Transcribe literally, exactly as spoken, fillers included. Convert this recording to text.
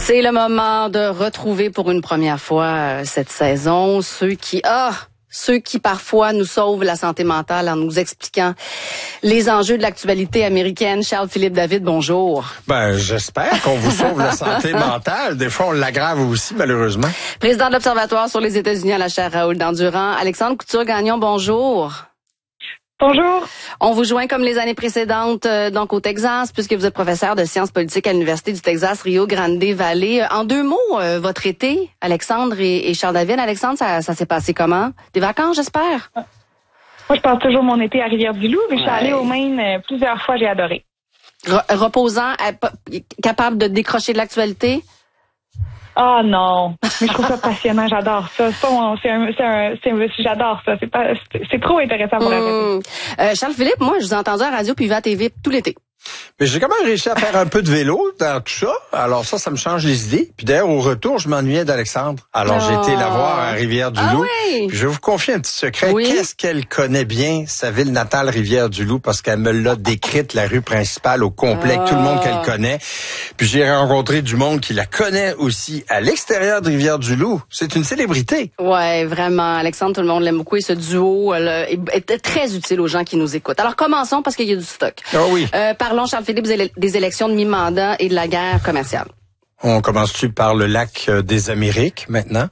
C'est le moment de retrouver pour une première fois euh, cette saison ceux qui ah ceux qui parfois nous sauvent la santé mentale en nous expliquant les enjeux de l'actualité américaine. Charles-Philippe David, bonjour. Ben, j'espère qu'on vous sauve la santé mentale. Des fois, on l'aggrave aussi, malheureusement. Président de l'Observatoire sur les États-Unis à la chaire Raoul Dandurand, Alexandre Couture-Gagnon, bonjour. Bonjour. On vous joint comme les années précédentes, euh, donc au Texas, puisque vous êtes professeur de sciences politiques à l'Université du Texas, Rio Grande Valley. En deux mots, euh, votre été, Alexandre et, et Charles-David. Alexandre, ça, ça s'est passé comment? Des vacances, j'espère? Moi, je passe toujours mon été à Rivière-du-Loup, mais ouais. Je suis allée au Maine euh, plusieurs fois, j'ai adoré. Re- reposant, euh, capable de décrocher de l'actualité? Ah oh, non, mais je trouve ça passionnant, j'adore ça. C'est pas, c'est un, c'est un, c'est, j'adore ça. C'est pas, c'est, c'est trop intéressant pour mmh. euh, Charles-Philippe, moi, je vous ai entendu à Radio puis à T V tout l'été. Mais j'ai quand même réussi à faire un peu de vélo dans tout ça. Alors ça, ça me change les idées. Puis d'ailleurs, au retour, je m'ennuyais d'Alexandre. Alors oh. j'ai été la voir à Rivière-du-Loup. Ah oui. Puis je vais vous confier un petit secret. Oui. Qu'est-ce qu'elle connaît bien, sa ville natale, Rivière-du-Loup, parce qu'elle me l'a décrite, la rue principale au complet, oh. tout le monde qu'elle connaît. Puis j'ai rencontré du monde qui la connaît aussi à l'extérieur de Rivière-du-Loup. C'est une célébrité. Ouais, vraiment. Alexandre, tout le monde l'aime beaucoup et ce duo là, est très utile aux gens qui nous écoutent. Alors commençons parce qu'il y a du stock. Ah oh oui. Euh, Parlons, Charles-Philippe, des élections de mi-mandat et de la guerre commerciale. On commence-tu par le lac des Amériques, maintenant?